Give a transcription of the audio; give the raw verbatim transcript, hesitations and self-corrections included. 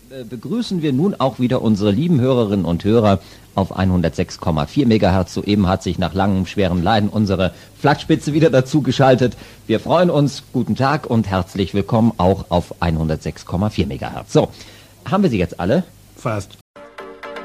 äh, begrüßen wir nun auch wieder unsere lieben Hörerinnen und Hörer auf hundertsechs Komma vier Megahertz. Soeben hat sich nach langem, schweren Leiden unsere Flaggspitze wieder dazu geschaltet. Wir freuen uns. Guten Tag und herzlich willkommen auch auf hundertsechs Komma vier Megahertz. So, haben wir sie jetzt alle? Fast.